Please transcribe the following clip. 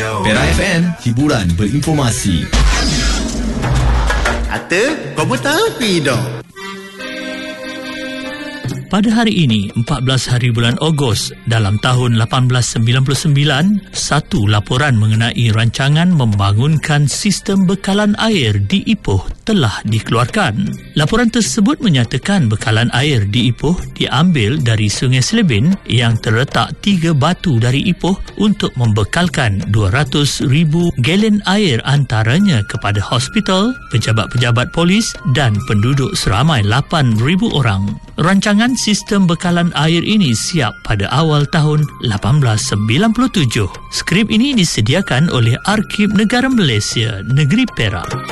Perak FM, hiburan berinformasi. Ata, kau pun tahu dah. Pada hari ini, 14 hari bulan Ogos dalam tahun 1899, satu laporan mengenai rancangan membangunkan sistem bekalan air di Ipoh telah dikeluarkan. Laporan tersebut menyatakan bekalan air di Ipoh diambil dari Sungai Selebin yang terletak 3 batu dari Ipoh untuk membekalkan 200,000 galen air antaranya kepada hospital, pejabat-pejabat polis dan penduduk seramai 8,000 orang. Rancangan sistem bekalan air ini siap pada awal tahun 1897. Skrip ini disediakan oleh Arkib Negara Malaysia, Negeri Perak.